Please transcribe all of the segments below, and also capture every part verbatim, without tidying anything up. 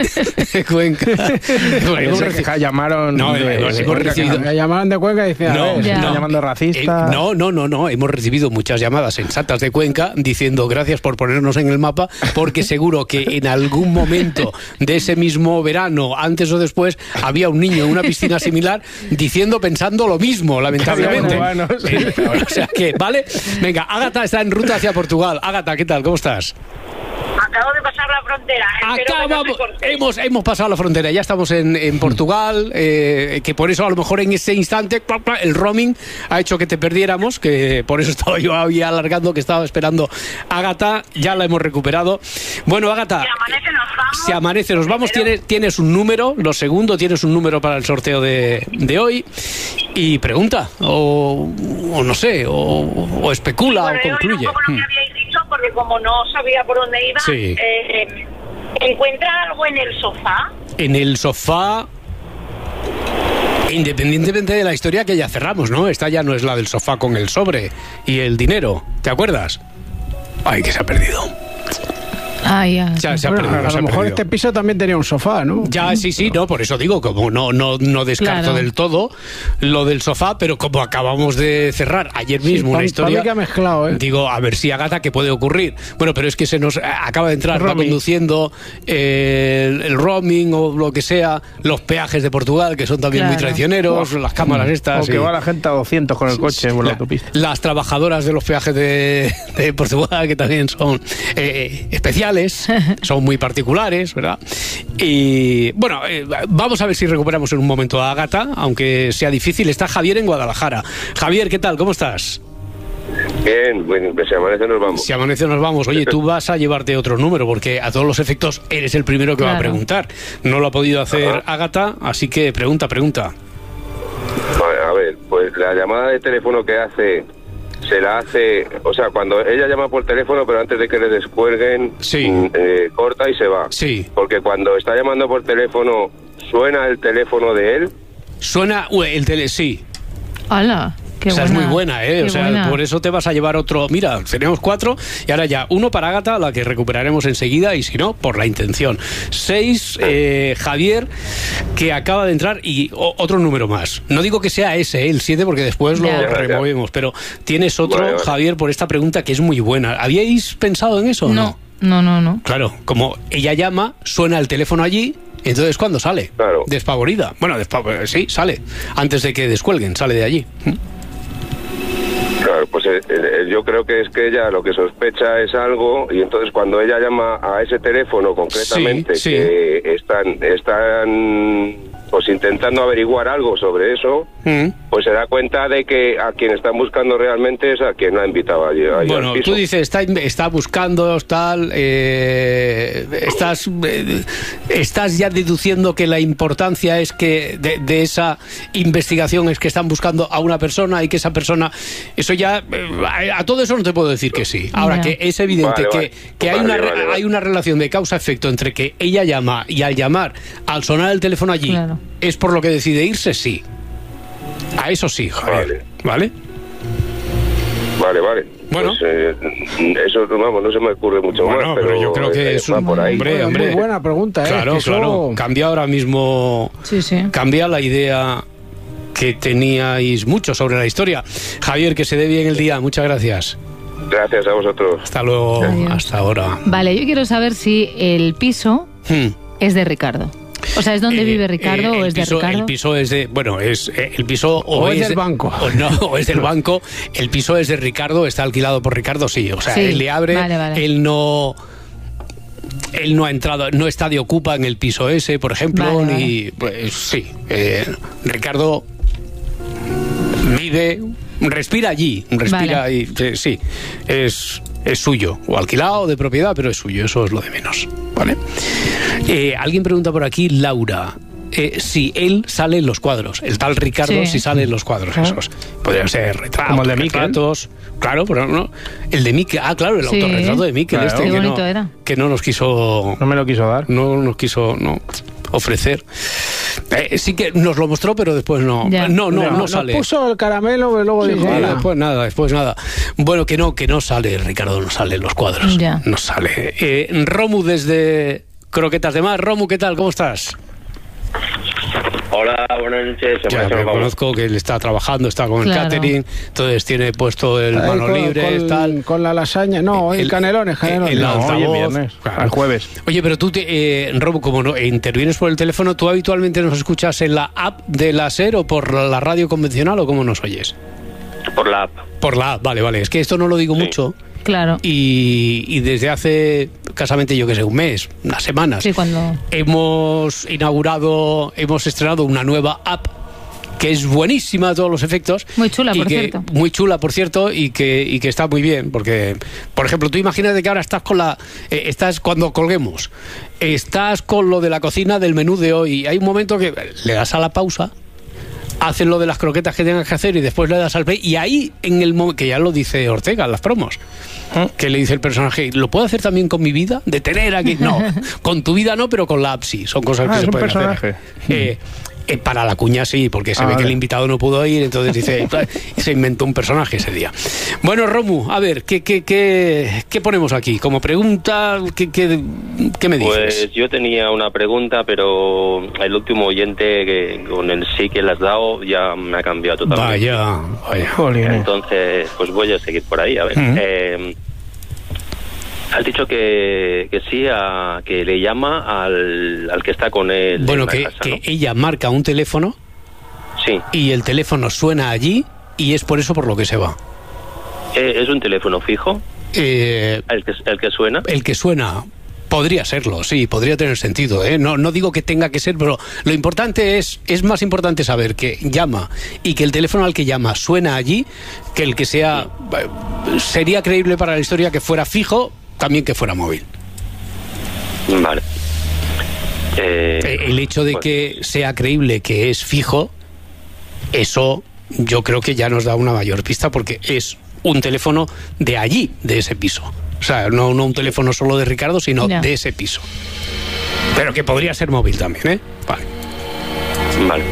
de Cuenca. Bueno, recibido... que llamaron no, de, hemos, de hemos Cuenca, recibido... que llamaron de Cuenca y decían, no, eh, se están no, llamando racistas. Eh, no, no, no, no, hemos recibido muchas llamadas sensatas de Cuenca diciendo gracias por ponernos en el mapa, porque seguro que en algún momento de ese mismo verano, antes o después, había un niño en una piscina similar diciendo, pensando lo mismo, lamentablemente. Bueno, sí. eh, o sea que, ¿vale? Venga, Ágata está en ruta hacia Portugal. Ágata, ¿qué tal? ¿Cómo estás? Acabo de pasar la frontera. Acabamos, hemos, hemos pasado la frontera, ya estamos en, en Portugal, eh, que por eso a lo mejor en ese instante el roaming ha hecho que te perdiéramos, que por eso estaba yo ahí alargando, que estaba esperando a Ágata, ya la hemos recuperado. Bueno, Ágata, si amanece nos vamos. Si amanece nos vamos, tienes, tienes un número, lo segundo, tienes un número para el sorteo de, de hoy, y pregunta, o, o no sé, o, o especula, sí, bueno, o concluye. Yo, como lo que habíais dicho, porque como no sabía por dónde iba, sí. eh, ¿encuentra algo en el sofá? En el sofá, independientemente de la historia que ya cerramos, ¿no? Esta ya no es la del sofá con el sobre y el dinero, ¿te acuerdas? Ay, que se ha perdido. Ah, ya. Ya se ha Bueno, perdido, a se ha lo mejor perdido. este piso también tenía un sofá, ¿no? Ya, sí, sí, no, por eso digo, como no, no, no descarto Claro. del todo lo del sofá, pero como acabamos de cerrar ayer mismo Sí, una pa- historia, pa' mí que ha mezclado, ¿eh? digo, a ver si Ágata, ¿qué puede ocurrir? Bueno, pero es que se nos eh, acaba de entrar, va Roaming. conduciendo eh, el, el roaming o lo que sea, los peajes de Portugal, que son también Claro. muy traicioneros, las cámaras estas. O que y- va la gente a doscientos con el coche por la La- autopista. Las trabajadoras de los peajes de, de Portugal, que también son eh, especiales, son muy particulares, ¿verdad? Y bueno, eh, vamos a ver si recuperamos en un momento a Ágata, aunque sea difícil. Está Javier en Guadalajara. Javier, ¿qué tal? ¿Cómo estás? Bien, bueno, si amanece nos vamos. Si amanece nos vamos. Oye, tú vas a llevarte otro número, porque a todos los efectos eres el primero que va a Claro. preguntar. No lo ha podido hacer Ajá. Ágata, así que pregunta, pregunta. Vale, a ver, pues la llamada de teléfono que hace, se la hace, o sea, cuando ella llama por teléfono, pero antes de que le descuelguen, Sí. mm, eh, corta y se va. Sí. Porque cuando está llamando por teléfono, suena el teléfono de él. Suena uh, el tele... Sí. ¡Hala! Qué o sea, buena. es muy buena, ¿eh? Qué O sea, buena. por eso te vas a llevar otro... Mira, tenemos cuatro y ahora ya uno para Ágata, la que recuperaremos enseguida, y si no, por la intención. Seis, eh, Javier, que acaba de entrar, y o- otro número más. No digo que sea ese, ¿eh? El siete, porque después lo Ya. removemos, pero tienes otro, Vale, vale. Javier, por esta pregunta que es muy buena. ¿Habíais pensado en eso o No, no, no, no. Claro, como ella llama, suena el teléfono allí, entonces ¿cuándo sale? Claro. Despavorida. Bueno, despav- sí, sale. Antes de que descuelguen, sale de allí. Claro, pues eh, eh, yo creo que es que ella lo que sospecha es algo, y entonces cuando ella llama a ese teléfono concretamente, Sí, sí. que están, están pues intentando averiguar algo sobre eso, Mm. pues se da cuenta de que a quien están buscando realmente es a quien la ha invitado allí, allí Bueno, al piso. tú dices, está, está buscando, tal, eh, estás, eh, estás ya deduciendo que la importancia es que de, de esa investigación es que están buscando a una persona y que esa persona, eso ya, eh, a, a todo eso no te puedo decir que sí. Ahora, Ya. que es evidente Vale, que, vale. que hay, Vale, una, re- vale, vale. hay una relación de causa-efecto entre que ella llama y al llamar, al sonar el teléfono allí, Claro. es por lo que decide irse, sí. A eso sí, Javier. ¿Vale? Vale, vale. Bueno. Pues, eh, eso, vamos, no se me ocurre mucho Bueno, más, pero pero, yo creo que eh, es va un- por ahí. hombre, Bueno, hombre. muy buena pregunta, ¿eh? Claro, Es que claro. eso- Cambia ahora mismo. Sí, sí. Cambia la idea que teníais mucho sobre la historia. Javier, que se dé bien el día. Muchas gracias. Gracias a vosotros. Hasta luego. Adiós. Hasta ahora. Vale, yo quiero saber si el piso Hmm. es de Ricardo. O sea, ¿es donde Eh, vive Ricardo eh, o el es de piso- Ricardo? El piso es de, bueno, es eh, el piso o, O es del de- banco. o no, o es del banco. El piso es de Ricardo, está alquilado por Ricardo, sí. O sea, Sí, él le abre, vale, vale. él no, él no ha entrado, no está de ocupa en el piso ese, por ejemplo, Vale, ni, pues sí. eh, Ricardo vive, respira allí, respira Vale. y eh, sí, es es suyo, o alquilado o de propiedad, pero es suyo, eso es lo de menos, ¿vale? Eh, alguien pregunta por aquí, Laura, eh, si él sale en los cuadros, el tal Ricardo, Sí. si sale en los cuadros esos. Podrían ser retratos, Como el de Miquel. retratos, claro, pero no. El de Miquel, ah, claro, el Sí. autorretrato de Miquel, Claro. este Qué que bonito no, era. que no nos quiso, No me lo quiso dar. no nos quiso, no ofrecer. Eh, sí que nos lo mostró, pero después no. Ya. No, no, no, nos sale. puso el caramelo y luego Sí, dijo, sí, "Ala". después nada, después nada. Bueno, que no, que no sale, Ricardo, no sale en los cuadros. Ya. No sale. Eh, Romu desde croquetas de mar. Romu, ¿qué tal? ¿Cómo estás? Hola, buenas noches. Ya me conozco que él está trabajando, está con Claro. el catering, entonces tiene puesto el Ahí mano con, libre, con- tal. con la lasaña. No, el, canelones, canelones. el no, altavoz. hoy es viernes, Claro. al jueves. Oye, pero tú, te, eh, Robo, como no, intervienes por el teléfono, ¿tú habitualmente nos escuchas en la app de la SER o por la radio convencional o cómo nos oyes? Por la app. Por la app, vale, vale. Es que esto no lo digo Sí. mucho Claro. y, y desde hace casamente, yo que sé, un mes, unas semanas, Sí, cuando... hemos inaugurado, hemos estrenado una nueva app que es buenísima a todos los efectos. Muy chula, y por que- cierto. Muy chula, por cierto, y que, y que está muy bien, porque, por ejemplo, tú imagínate que ahora estás con la... eh, estás cuando colguemos, estás con lo de la cocina del menú de hoy, hay un momento que le das a la pausa, haces lo de las croquetas que tengas que hacer y después le das al play, y ahí, en el momento, que ya lo dice Ortega en las promos, que le dice el personaje, ¿lo puedo hacer también con mi vida? De tener aquí... No, con tu vida no, pero con la app sí, son cosas Ah, que es se un pueden personaje. hacer. Eh, eh, para la cuña sí, porque se Ah, ve vale. que el invitado no pudo ir, entonces dice, se inventó un personaje ese día. Bueno, Romu, a ver, ¿qué, qué, qué, qué ponemos aquí? Como pregunta, ¿qué, qué, qué me dices? Pues yo tenía una pregunta, pero el último oyente que con el sí que le has dado ya me ha cambiado totalmente. Vaya, vaya. Jolín. Entonces, pues voy a seguir por ahí, a ver. Ujú. Eh, has dicho que, que sí, a, que le llama al, al que está con él. Bueno, en la que, casa, que ¿no? ella marca un teléfono Sí. y el teléfono suena allí y es por eso por lo que se va. Eh, ¿Es un teléfono fijo Eh, el que, el que suena? el que suena... Podría serlo, sí, podría tener sentido, ¿eh? No, no digo que tenga que ser, pero lo importante es, es más importante saber que llama y que el teléfono al que llama suena allí, que el que sea, eh, sería creíble para la historia que fuera fijo, también que fuera móvil. Vale. Eh, Eh, El hecho de pues, que sea creíble que es fijo, eso yo creo que ya nos da una mayor pista porque es un teléfono de allí, de ese piso. O sea, no, no un teléfono solo de Ricardo, sino Ya. de ese piso. Pero que podría ser móvil también, ¿eh? Vale. Vale.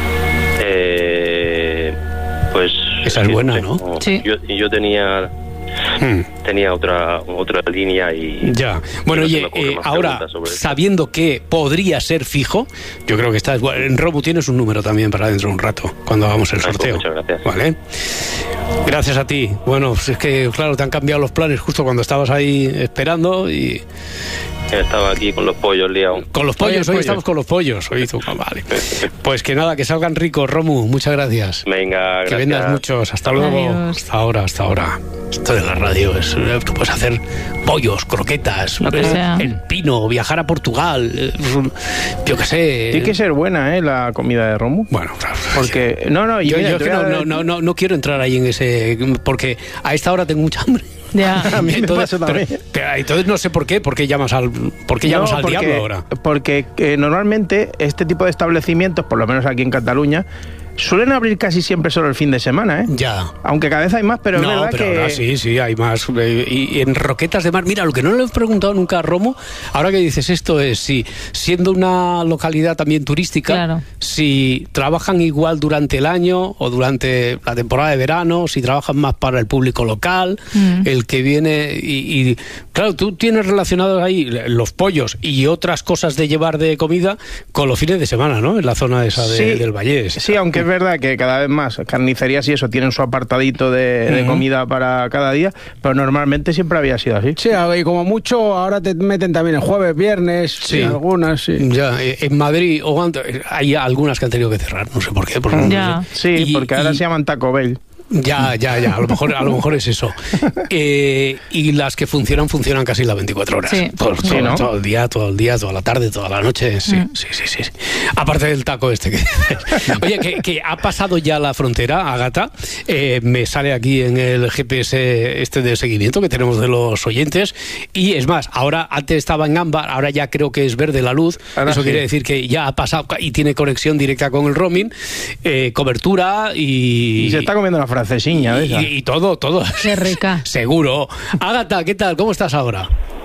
Eh, pues... Esa es sí, buena, sí, ¿no? como- Sí. Yo, yo tenía Hmm. tenía otra otra línea y... Ya. Bueno, y no se oye, me ocurren eh, más ahora, preguntas sobre esto. sabiendo que podría ser fijo, yo creo que estás... bueno, en Robu tienes un número también para dentro de un rato, cuando hagamos el Ah, pues sorteo. muchas gracias. Vale. Gracias a ti. Bueno, pues es que, claro, te han cambiado los planes justo cuando estabas ahí esperando y... Estaba aquí con los pollos liados. Con los pollos, Oye, hoy pollos. estamos con los pollos. Hoy tú, vale. Pues que nada, que salgan ricos, Romu. Muchas gracias. Venga, Que gracias. vendas muchos. Hasta luego. Adiós. Hasta ahora, hasta ahora. Esto de la radio es... Tú puedes hacer pollos, croquetas, Lo que eh, sea. el pino, viajar a Portugal, eh, yo qué sé. Tiene que ser buena, ¿eh? La comida de Romu. Bueno, Porque... No, no, yo, mira, yo es te que voy a no, dar- no, no, no, no quiero entrar ahí en ese... Porque a esta hora tengo mucha hambre. Ya. A mí me pasa también. pero- pero entonces no sé por qué, por qué llamas al, por qué No, llamas al porque- diablo ahora. Porque eh, normalmente este tipo de establecimientos, por lo menos aquí en Cataluña, suelen abrir casi siempre solo el fin de semana, ¿eh? Ya. Aunque cada vez hay más, pero es no, verdad pero que... ahora sí, sí, hay más. Eh, Y, y en Roquetas de Mar, mira, lo que no le he preguntado nunca a Romo, ahora que dices esto es si, siendo una localidad también turística, Claro. si trabajan igual durante el año o durante la temporada de verano, si trabajan más para el público local, Mm. el que viene y, y, claro, tú tienes relacionados ahí los pollos y otras cosas de llevar de comida con los fines de semana, ¿no? En la zona esa de- Sí, del Vallés. Sí, aunque es verdad que cada vez más carnicerías y eso tienen su apartadito de, de Ujú. comida para cada día, pero normalmente siempre había sido así. Sí, y como mucho ahora te meten también el jueves, viernes, Sí. sí, algunas, sí. Ya, eh, en Madrid o ant- hay algunas que han tenido que cerrar, no sé por qué. porque no Ya. sé. Sí, Y- porque ahora y- se llaman Taco Bell. Ya, ya, ya, a lo mejor, a lo mejor es eso. Eh, y las que funcionan, funcionan casi las veinticuatro horas. Sí. Todo, Sí, todo- ¿no? todo el día, todo el día, toda la tarde, toda la noche. Sí, Mm. sí, sí, sí, sí. Aparte del taco este que dices. Oye, que, que ha pasado ya la frontera, Ágata. Eh, me sale aquí en el G P S este de seguimiento que tenemos de los oyentes. Y es más, ahora antes estaba en ámbar, ahora ya creo que es verde la luz. Ahora Eso sí. quiere decir que ya ha pasado y tiene conexión directa con el roaming, eh, cobertura y... Y se está comiendo la francesiña de esa. Y, y todo, todo. Qué rica. Seguro. Ágata, ¿qué tal? ¿Cómo estás ahora?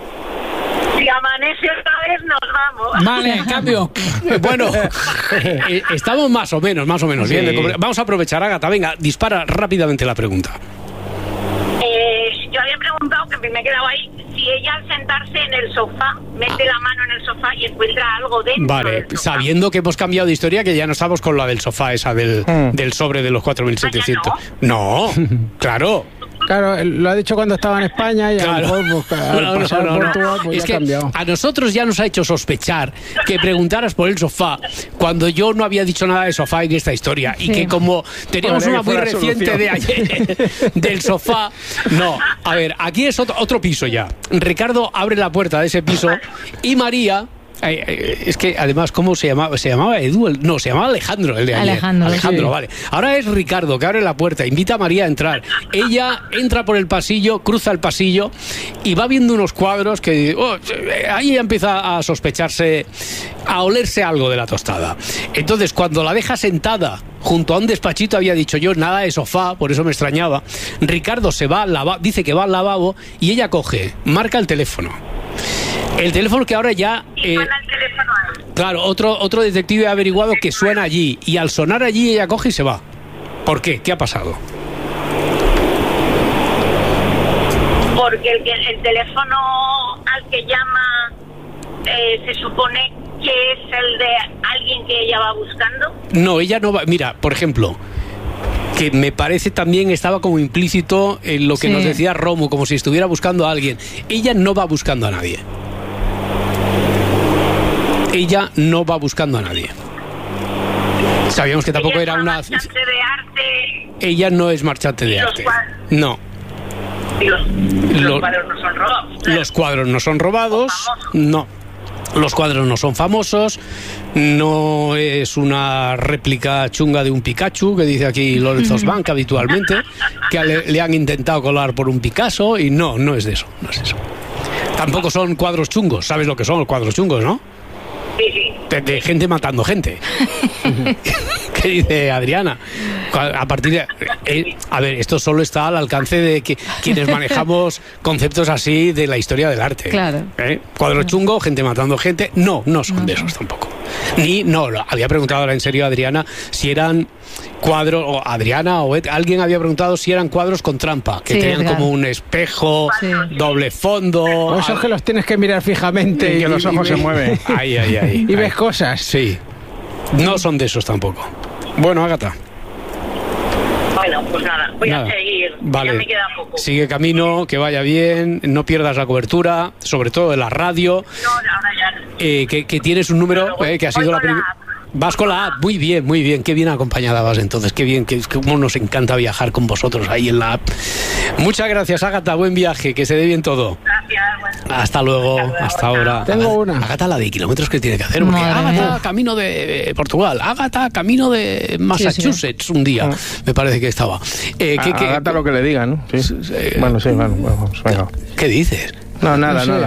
Si amanece otra vez, nos vamos. Vale, en cambio. Bueno, eh, estamos más o menos, más o menos bien. de cobre- Vamos a aprovechar, Ágata. Venga, dispara rápidamente la pregunta. Eh, yo había preguntado, que me he quedado ahí, si y ella al sentarse en el sofá, mete la mano en el sofá y encuentra algo dentro Vale, del sofá. sabiendo que hemos cambiado de historia, que ya no estamos con la del sofá, esa del, Mm. del sobre de los cuatro mil setecientos. No, claro. Claro, lo ha dicho cuando estaba en España y a Claro. lo mejor pues, al No, no, pasar no, por no. Portugal, pues Es ya que ha cambiado. a nosotros ya nos ha hecho sospechar que preguntaras por el sofá cuando yo no había dicho nada de sofá en esta historia y Sí. que como teníamos Joder, una muy fue la reciente solución. de ayer del sofá. No, a ver, aquí es otro, otro piso ya. Ricardo abre la puerta de ese piso y María... Ay, ay, es que además, ¿cómo se llamaba? ¿Se llamaba Edu? El- no, se llamaba Alejandro el de ayer. Alejandro, Alejandro, sí. vale. Ahora es Ricardo que abre la puerta, invita a María a entrar. Ella entra por el pasillo, cruza el pasillo y va viendo unos cuadros que oh, eh, ahí ella empieza a sospecharse, a olerse algo de la tostada. Entonces, cuando la deja sentada junto a un despachito, había dicho yo nada de sofá, por eso me extrañaba. Ricardo se va al lavabo, dice que va al lavabo y ella coge, marca el teléfono. El teléfono que ahora ya... Y eh, suena el teléfono a él. Claro, otro, otro detective ha averiguado que suena allí y al sonar allí ella coge y se va. ¿Por qué? ¿Qué ha pasado? Porque el, que- el teléfono al que llama eh, se supone que es el de alguien que ella va buscando. No, ella no va... Mira, por ejemplo, que me parece también estaba como implícito en lo que Sí. nos decía Romo, como si estuviera buscando a alguien. Ella no va buscando a nadie. Ella no va buscando a nadie. Sabíamos que tampoco Ella era es una... marchante de arte Ella no es marchante de Y los arte. cuadros. No. y los, Lo- los cuadros no son robados. claro. Los cuadros no son robados, Famosos. no. Los cuadros no son famosos, no es una réplica chunga de un Pikachu, que dice aquí Lorenzo Sbank habitualmente, que le, le han intentado colar por un Picasso, y no, no es de eso, no es de eso. Tampoco son cuadros chungos, ¿sabes lo que son los cuadros chungos, no? Sí, sí. De, de gente matando gente. ¿Qué dice Adriana? A partir de... eh, a ver, esto solo está al alcance de que quienes manejamos conceptos así de la historia del arte. Claro. ¿Eh? Cuadro chungo, gente matando gente. No, no son de esos tampoco. Ni, no, lo- había preguntado ahora en serio a Adriana si eran cuadros, o Adriana o Ed- alguien había preguntado si eran cuadros con trampa, que Sí, tenían Edgar. como un espejo, Sí. doble fondo. O esos que los tienes que mirar fijamente Y que los ojos se ves- mueven. Ay, ay, ay. y ay. ves cosas. Sí. No son de esos tampoco. Bueno, Ágata. Bueno, pues nada, voy Nada. a seguir. Vale. Ya me queda poco. Sigue camino, que vaya bien, no pierdas la cobertura, sobre todo de la radio, No, ahora ya no. eh, que, que tienes un número Voy- eh, que ha voy sido la con la primera. app. Vas con la app, muy bien, muy bien, qué bien acompañada vas entonces, qué bien, que cómo nos encanta viajar con vosotros ahí en la app. Muchas gracias, Ágata, buen viaje, que se dé bien todo. Gracias, bueno. Hasta luego, Hasta luego, hasta chao. ahora. Tengo Ágata- una. Ágata la de kilómetros que tiene que hacer, porque Madre Ágata mía. camino de eh, Portugal, Ágata camino de Massachusetts un día, me parece que estaba. Eh, ¿qué, A qué- Agata lo que le digan, ¿no? Sí. Sí. Bueno, sí, bueno, vamos, venga. ¿Qué dices? No, nada, No sé. nada.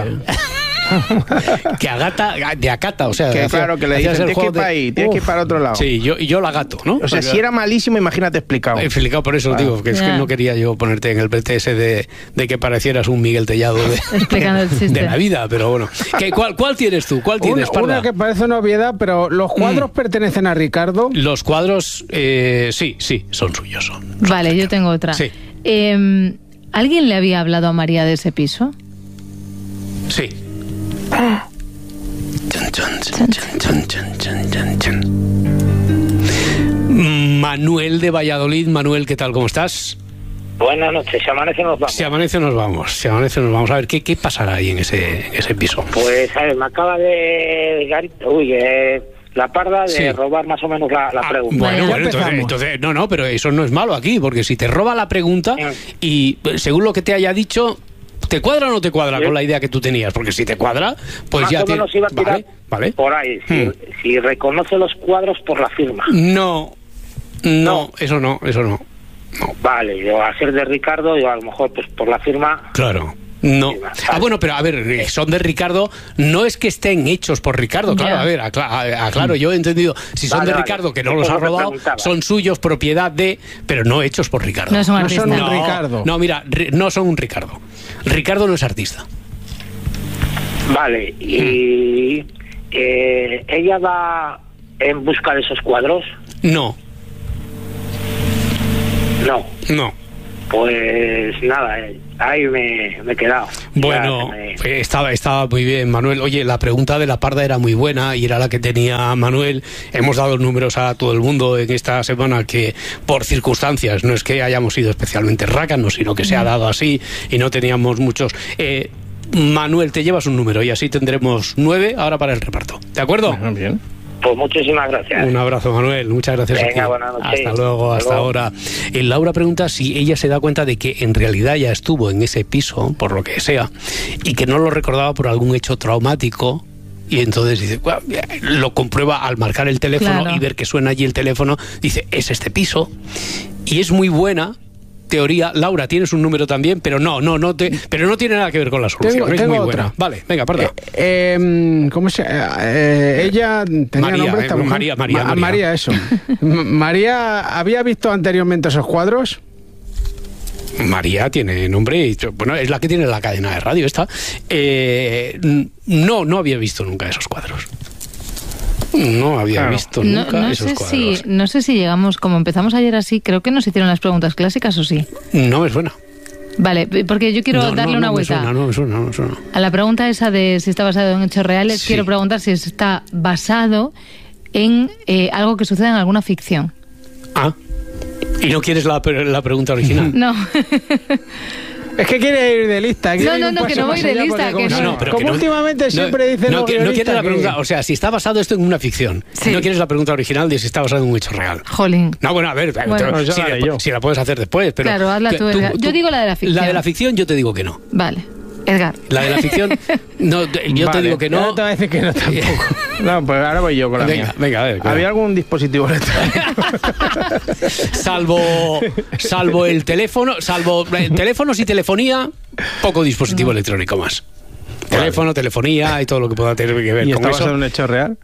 Que agata, de acata, o sea, Que hacía- claro, que le hacías dicen, el tienes que ir juego de- para ahí, tienes que ir para otro lado. Sí, yo, y yo la gato, ¿no? O sea, si era malísimo, imagínate explicado. He explicado por eso, digo, que es que Ya. no quería yo ponerte en el B T S de, de que parecieras un Miguel Tellado de, Explicando el chiste. de la vida, pero bueno. ¿Qué, cuál, ¿Cuál tienes tú? ¿Cuál Una, tienes, Parda? una que parece una obviedad, pero ¿los cuadros pertenecen a Ricardo? Los cuadros, eh, sí, sí, son suyos. Son. Vale, yo tengo otra. Sí. Eh, ¿Alguien le había hablado a María de ese piso? Sí. Chun, chun, chun, chun, chun, chun, chun, chun. Manuel de Valladolid. Manuel, ¿qué tal? ¿Cómo estás? Buenas noches, si amanece nos vamos. Si amanece nos vamos, si amanece nos vamos. A ver, ¿qué, qué pasará ahí en ese, en ese piso? Pues, a ver, me acaba de... Garito, uy, eh, la parda de Sí. robar más o menos la, la Ah, pregunta. bueno, Ya bueno, entonces, empezamos. entonces, no, no, pero eso no es malo aquí, porque si te roba la pregunta y eh, según lo que te haya dicho, ¿te cuadra o no te cuadra Sí. con la idea que tú tenías? Porque si te cuadra, pues más ya o te... menos iba a tirar Vale, vale. por ahí, si, Hmm. si reconoce los cuadros por la firma. No, no, eso no, eso no. No, Vale, yo a ser de Ricardo, yo a lo mejor pues por la firma... claro. No. Sí, vale. Ah, bueno, pero a ver, eh, son de Ricardo, no es que estén hechos por Ricardo, claro, Ya. a ver, acla- a- aclaro, yo he entendido, si son Vale, de vale. Ricardo, que no Eso los es ha lo que robado, preguntaba. son suyos, propiedad de, pero no hechos por Ricardo. No es un No artista. son un No, Ricardo. no, mira, ri- no son un Ricardo. Ricardo no es artista. Vale, y eh, ella va en busca de esos cuadros. No, No. no. Pues nada, eh, ahí me, me he quedado. Bueno, me... eh, estaba, estaba muy bien, Manuel. Oye, la pregunta de la parda era muy buena y era la que tenía Manuel. Hemos dado números a todo el mundo en esta semana que, por circunstancias, no es que hayamos sido especialmente rácanos, sino que se ha dado así y no teníamos muchos. Eh, Manuel, te llevas un número y así tendremos nueve ahora para el reparto. ¿De acuerdo? Muy bien. Pues muchísimas gracias. Un abrazo, Manuel. Muchas gracias. Venga, a ti. buenas noches. Hasta luego, hasta, hasta luego. ahora. Eh, Laura pregunta si ella se da cuenta de que en realidad ya estuvo en ese piso, por lo que sea, y que no lo recordaba por algún hecho traumático. Y entonces dice, bueno, lo comprueba al marcar el teléfono, claro, y ver que suena allí el teléfono. Dice, es este piso. Y es muy buena teoría. Laura, tienes un número también, pero no, no, no te, pero no tiene nada que ver con la solución. Tengo, es tengo muy otra. buena. Vale, venga, parda. Eh, eh, ¿Cómo se eh, ella tenía María, nombre, eh, esta mujer? María, María, Ma- María. María, eso. María, ¿había visto anteriormente esos cuadros? María tiene nombre y, bueno, es la que tiene la cadena de radio esta. Eh, no, no había visto nunca esos cuadros. No había Claro. visto No, nunca no esos sé cuadros. si, no sé si llegamos, como empezamos ayer así, creo que nos hicieron las preguntas clásicas o sí. No me suena. Vale, porque yo quiero No, darle no, una no vuelta. Me suena, no me suena, no me suena. A la pregunta esa de si está basado en hechos reales, Sí. quiero preguntar si está basado en eh, algo que sucede en alguna ficción. Ah. ¿Y no quieres la, la pregunta original? No. Es que quiere ir de lista. quiere No, ir no, un no, que paso no voy más de allá, lista, porque que como, no. se- pero como que no- últimamente no, siempre dicen no, los que- no guionistas quieres la que- pregunta, o sea, si está basado esto en una ficción, Sí. no quieres la pregunta original de si está basado en un hecho real. Jolín. No, bueno, a ver, Bueno. te- Pues ya si, la la, haré yo. si la puedes hacer después, pero Claro, hazla que tú, Edgar. Yo digo la de la ficción. La de la ficción yo te digo que no. Vale. Edgar. La de la ficción, no, te- yo te Vale, digo que Yo no. no te voy a decir que no tampoco. No, pues ahora voy yo con la Venga, mía. venga, a ver, claro. ¿Había algún dispositivo electrónico? salvo salvo el teléfono, salvo eh, teléfonos y telefonía, poco dispositivo electrónico más. Teléfono, telefonía y todo lo que pueda tener que ver ¿Y con está eso. basado en un hecho real?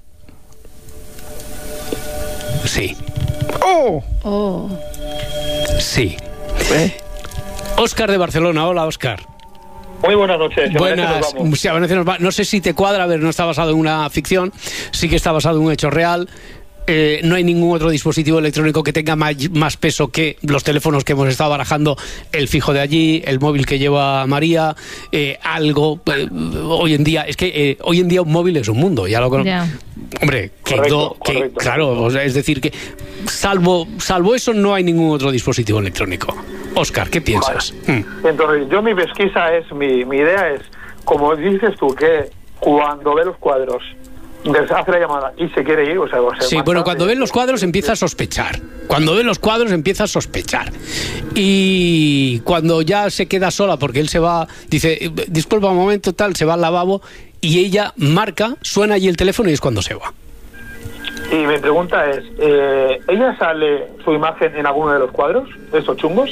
Sí, ¡Oh! Oh. sí. ¿Eh? Óscar de Barcelona, hola Óscar. Muy buenas noches. Buenas, sí, a Venecia nos va- no sé si te cuadra, a ver, no está basado en una ficción, sí que está basado en un hecho real. Eh, no hay ningún otro dispositivo electrónico que tenga más, más peso que los teléfonos que hemos estado barajando, el fijo de allí, el móvil que lleva María, eh, algo, eh, hoy en día, es que eh, hoy en día un móvil es un mundo, ya lo conozco. Ya. Hombre, que, Correcto, no- que correcto. claro, o sea, es decir, que salvo, salvo eso no hay ningún otro dispositivo electrónico. Óscar, ¿qué piensas? Hmm. Entonces, yo mi pesquisa es, mi, mi idea es, como dices tú, que cuando ve los cuadros, des- hace la llamada y se quiere ir, o sea, o sea, Sí, más bueno, tarde- cuando ves los cuadros empieza a sospechar. Cuando ves los cuadros empieza a sospechar. Y cuando ya se queda sola, porque él se va, dice, disculpa un momento, tal, se va al lavabo y ella marca, suena allí el teléfono y es cuando se va. Y mi pregunta es, eh, ¿ella sale su imagen en alguno de los cuadros, de estos chungos?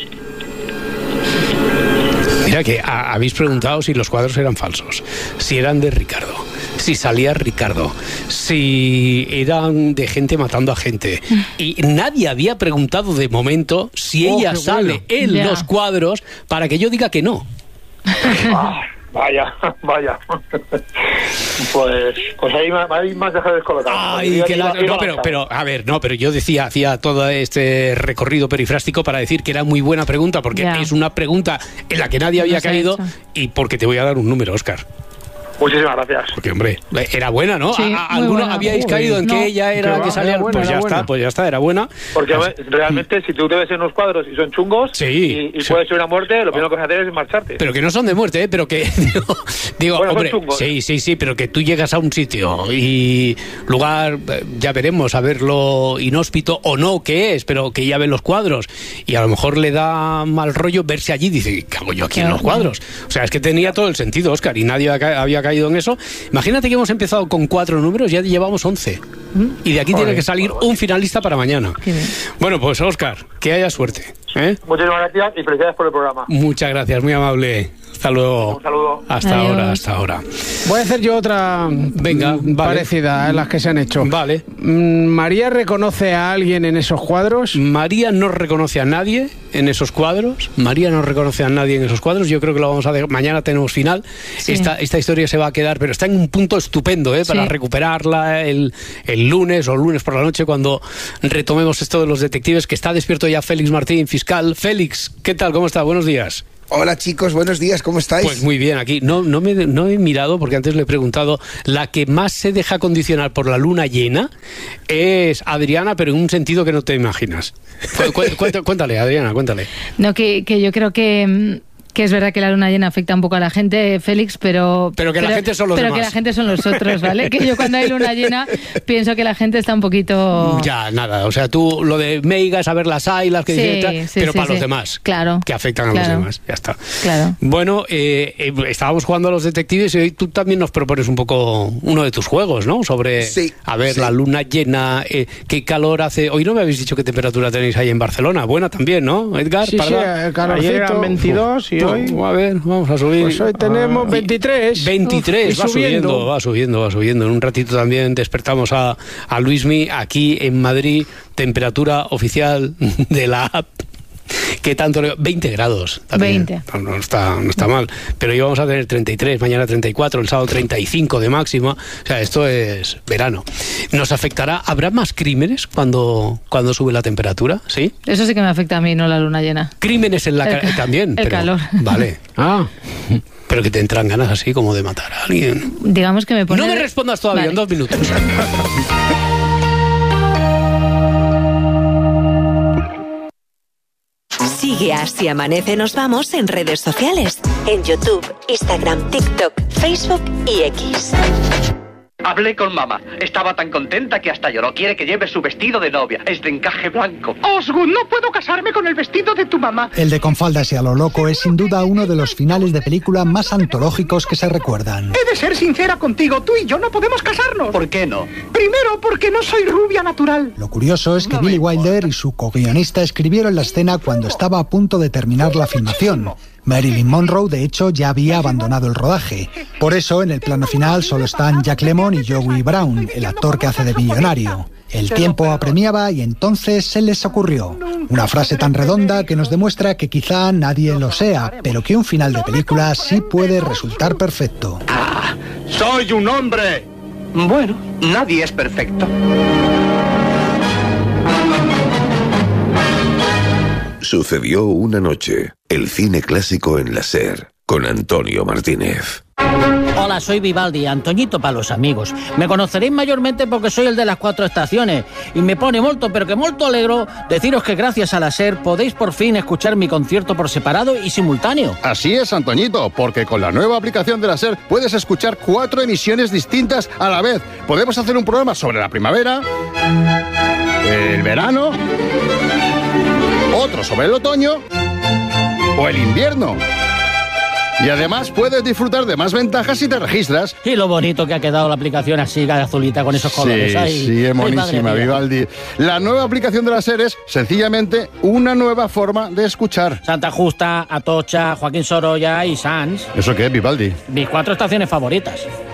Mira que a- habéis preguntado si los cuadros eran falsos, si eran de Ricardo, si salía Ricardo, si eran de gente matando a gente. Y nadie había preguntado de momento si Oh, ella qué sale bueno. en Ya. los cuadros para que yo diga que no. Ah, vaya, vaya. Pues, pues ahí, me- ahí me has dejado descolocado. Ay, Iba- que la- iba- iba no, pero, lanzado. pero, a ver, no, pero yo decía, hacía todo este recorrido perifrástico para decir que era muy buena pregunta, porque Ya. es una pregunta en la que nadie había No se ha caído hecho. y porque te voy a dar un número, Óscar. Muchísimas gracias. Porque, hombre, era buena, ¿no? Sí, ¿A- a- muy ¿Alguno buena. habíais Joder, caído en no. que ella era Que la que va, salía? era buena, pues ya era está, buena. pues ya está, era buena. Porque realmente si tú te ves en unos cuadros y son chungos Sí, y, y sí. puede ser una muerte, lo primero que vas a hacer es marcharte. Pero que no son de muerte, ¿eh? Pero que, digo, digo, Bueno, son hombre, chungos. sí, sí, sí, pero que tú llegas a un sitio y lugar, eh, ya veremos, a ver lo inhóspito o no que es, pero que ya ve los cuadros y a lo mejor le da mal rollo verse allí y dice, ¿qué hago yo aquí en los cuadros? O sea, es que tenía todo el sentido, Óscar, y nadie había ca- había caído en eso. Imagínate que hemos empezado con cuatro números, ya llevamos once. Y de aquí tiene que salir un finalista para mañana. Qué bien. Bueno, pues Óscar, que haya suerte, ¿eh? Muchísimas gracias y felicidades por el programa. Muchas gracias, muy amable. Hasta luego. Un saludo. Hasta Adiós. ahora, hasta ahora. Voy a hacer yo otra Venga, mm, vale. parecida a las que se han hecho. Vale. Mm, ¿María reconoce a alguien en esos cuadros? María no reconoce a nadie en esos cuadros. María no reconoce a nadie en esos cuadros. Yo creo que lo vamos a dejar. Mañana tenemos final. Sí. Esta, esta historia se va a quedar, pero está en un punto estupendo, ¿eh? Para Sí. recuperarla el, el lunes o lunes por la noche cuando retomemos esto de los detectives, que está despierto ya Félix Martín, fiscal. fiscal. Félix, ¿qué tal? ¿Cómo está? Buenos días. Hola chicos, buenos días, ¿cómo estáis? Pues muy bien, aquí no, no, me, no he mirado porque antes le he preguntado. La que más se deja condicionar por la luna llena es Adriana, pero en un sentido que no te imaginas. Cuéntale, cuéntale Adriana, cuéntale. No, que, que yo creo que... Que es verdad que la luna llena afecta un poco a la gente, Félix, pero... Pero que pero, la gente son los pero demás. Pero que la gente son los otros, ¿vale? Que yo cuando hay luna llena pienso que la gente está un poquito... Ya, nada. O sea, tú lo de Meigas, a ver las ailas, que sí, dice, sí, pero sí, para sí. los demás. Claro. Que afectan a claro. los demás. Ya está. Claro. Bueno, eh, eh, estábamos jugando a los detectives y hoy tú también nos propones un poco uno de tus juegos, ¿no? Sobre, sí, a ver, sí. la luna llena, eh, qué calor hace... Hoy no me habéis dicho qué temperatura tenéis ahí en Barcelona. Buena también, ¿no, Edgar? Sí, sí, el calorcito. Ayer eran veintidós y hoy... A ver... Vamos a subir. Pues hoy tenemos veintitrés. veintitrés, Uf, va subiendo. subiendo, va subiendo, va subiendo. En un ratito también despertamos a, a Luismi aquí en Madrid, temperatura oficial de la app. ¿Qué tanto? Le... veinte grados. También. veinte. No, no, está, no está mal. Pero hoy vamos a tener treinta y tres, mañana treinta y cuatro, el sábado treinta y cinco de máxima. O sea, esto es verano. ¿Nos afectará? ¿Habrá más crímenes cuando, cuando sube la temperatura? ¿Sí? Eso sí que me afecta a mí, no la luna llena. Crímenes en la El, ca- también. El pero, calor. Vale. Ah. Pero que te entran ganas así como de matar a alguien. Digamos que me pone... No me respondas todavía, vale. en dos minutos. Sigue a Así Amanece Nos Vamos en redes sociales. En YouTube, Instagram, TikTok, Facebook y X. Hablé con mamá. Estaba tan contenta que hasta lloró. Quiere que lleve su vestido de novia. Es de encaje blanco. Osgood, no puedo casarme con el vestido de tu mamá. El de Con faldas y a lo loco es sin duda uno de los finales de película más antológicos que se recuerdan. He de ser sincera contigo. Tú y yo no podemos casarnos. ¿Por qué no? Primero, porque no soy rubia natural. Lo curioso es que Billy Wilder y su co-guionista escribieron la escena cuando estaba a punto de terminar la filmación. Marilyn Monroe, de hecho, ya había abandonado el rodaje. Por eso, en el plano final solo están Jack Lemmon y Joey Brown, el actor que hace de millonario. El tiempo apremiaba y entonces se les ocurrió. Una frase tan redonda que nos demuestra que quizá nadie lo sea, pero que un final de película sí puede resultar perfecto. ¡Ah! ¡Soy un hombre! Bueno, nadie es perfecto. Sucedió una noche. El cine clásico en la SER, con Antonio Martínez. Hola, soy Vivaldi, Antoñito para los amigos. Me conoceréis mayormente porque soy el de las cuatro estaciones. Y me pone molto, pero que molto alegro deciros que gracias a la SER podéis por fin escuchar mi concierto por separado y simultáneo. Así es, Antoñito, porque con la nueva aplicación de la SER puedes escuchar cuatro emisiones distintas a la vez. Podemos hacer un programa sobre la primavera, el verano, otro sobre el otoño o el invierno. Y además puedes disfrutar de más ventajas si te registras. Y lo bonito que ha quedado la aplicación así, azulita, con esos colores. Sí, Ay, sí, es ay, monísima, madre mía. Vivaldi. La nueva aplicación de la SER es sencillamente una nueva forma de escuchar. Santa Justa, Atocha, Joaquín Sorolla y Sanz. ¿Eso qué es, Vivaldi? Mis cuatro estaciones favoritas.